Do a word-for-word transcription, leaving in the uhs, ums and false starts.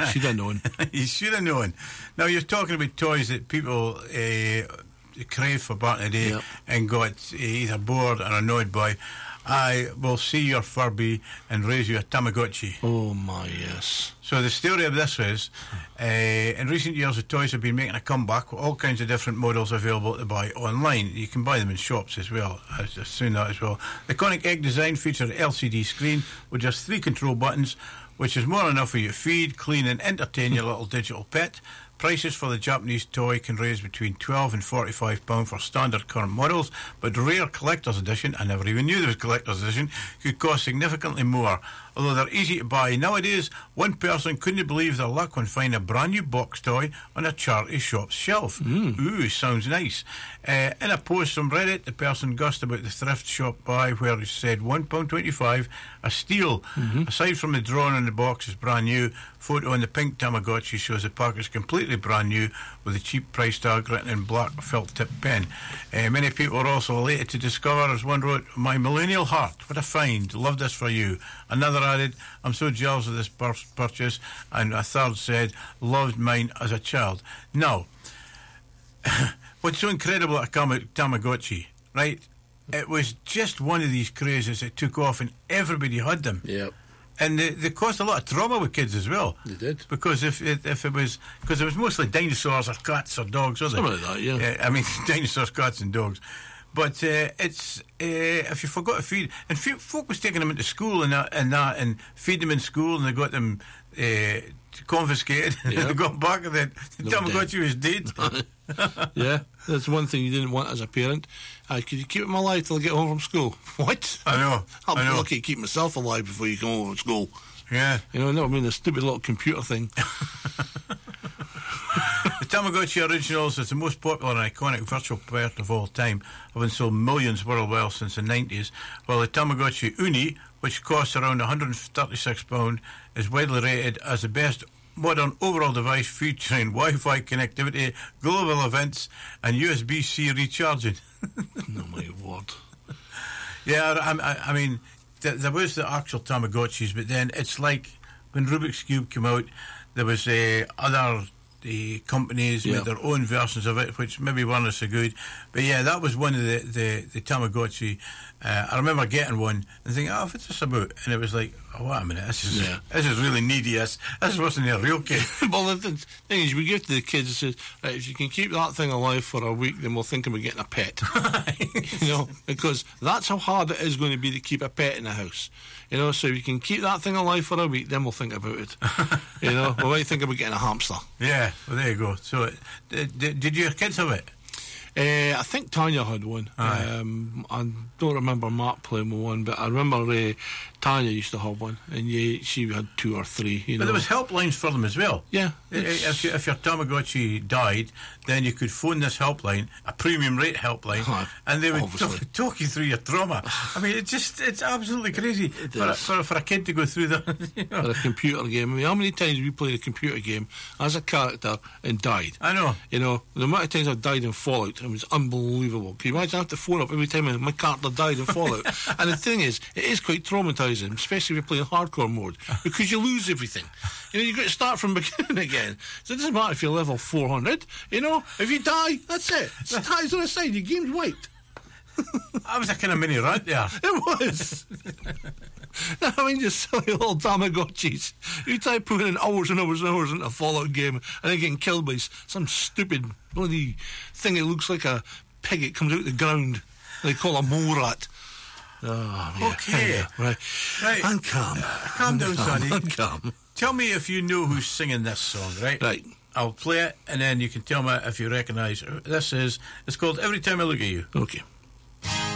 should have known. You should have known. Now, you're talking about toys that people uh, crave for back in the day, yep. and got uh, either bored or annoyed by. I will see your Furby and raise you a Tamagotchi. Oh my, yes. So the story of this is, uh, in recent years the toys have been making a comeback with all kinds of different models available to buy online. You can buy them in shops as well. I've seen that as well. The Conic Egg design features an L C D screen with just three control buttons, which is more than enough for you to feed, clean and entertain your little digital pet. Prices for the Japanese toy can range between twelve and forty-five pounds for standard current models, but the rare collector's edition, I never even knew there was a collector's edition, could cost significantly more. Although they're easy to buy nowadays, one person couldn't believe their luck when finding a brand new box toy on a charity shop's shelf. Mm. Ooh, sounds nice. Uh, in a post from Reddit, the person gussed about the thrift shop buy where he said one pound twenty-five, a steal. Mm-hmm. Aside from the drawing on the box is brand new, photo on the pink Tamagotchi shows the package completely brand new with a cheap price tag written in black felt tip pen. Uh, many people are also elated to discover, as one wrote, my millennial heart, what a find, love this for you. Another added, I'm so jealous of this pur- purchase, and a third said, loved mine as a child. Now, what's so incredible at a Tamagotchi, right? It was just one of these crazes that took off and everybody had them. Yep. And they, they caused a lot of trauma with kids as well. They did. Because if it, if it was, because it was mostly dinosaurs or cats or dogs, wasn't it? Something like that, yeah. Uh, I mean, dinosaurs, cats and dogs. But uh, it's, uh, if you forgot to feed, and f- folk was taking them into school and that, and that, and feed them in school, and they got them uh, confiscated, yep. and they got back, and then the Tamagotchi was dead. Yeah, that's one thing you didn't want as a parent. Uh, could you keep him alive till I get home from school? What? I know. I'll I be know. lucky to keep myself alive before you come home from school. Yeah. You know, no, I mean, the stupid little computer thing. The Tamagotchi Originals is the most popular and iconic virtual pet of all time, having sold millions worldwide since the nineties, while the Tamagotchi Uni, which costs around one hundred thirty-six pounds, is widely rated as the best modern overall device featuring Wi-Fi connectivity, global events and U S B C recharging. Oh my word. Yeah, I, I, I mean, th- there was the actual Tamagotchis, but then it's like when Rubik's Cube came out, there was uh, other the companies yeah. made their own versions of it, which maybe weren't so good. But yeah, that was one of the, the, the Tamagotchi. Uh, I remember getting one and thinking, oh, what's this about? And it was like, oh, wait a minute, this is, yeah. this is really needy. This, this wasn't a real kid. Well, the thing is, we give to the kids, it says, right, if you can keep that thing alive for a week, then we'll think about getting a pet. You know, because that's how hard it is going to be to keep a pet in the house. You know, so if you can keep that thing alive for a week, then we'll think about it. You know, we might think about getting a hamster. Yeah, well, there you go. So, did, did, did your kids have it? Uh, I think Tanya had one. Um, I don't remember Mark playing with one, but I remember uh, Tanya used to have one, and yeah, she had two or three. You but know. there was helplines for them as well. Yeah. If, you, if your Tamagotchi died, then you could phone this helpline, a premium rate helpline, oh, and they would obviously. talk, talk you through your trauma. I mean, it's just, it's absolutely crazy it for a, for, for a kid to go through that. You know. For a computer game. I mean, how many times have you played a computer game as a character and died? I know. You know, the amount of times I've died in Fallout, it was unbelievable. Can you imagine I have to phone up every time my character died in Fallout? And the thing is, it is quite traumatising, especially if you're playing hardcore mode, because you lose everything. You know, you've got to start from the beginning again. So it doesn't matter if you're level four hundred, you know, if you die, that's it. It ties on the side, your game's wiped. That was a kind of mini rant there. It was. I mean, just silly little Tamagotchis. You try putting in hours and hours and hours into a Fallout game and then getting killed by some stupid bloody thing that looks like a pig that comes out of the ground. They call a mole rat. Oh, yeah. Okay. Yeah, right. Right. And calm. Uh, calm down, Sonny. And calm. Tell me if you know who's singing this song, right? Right. I'll play it, and then you can tell me if you recognise who this is. It's called Every Time I Look at You. Okay.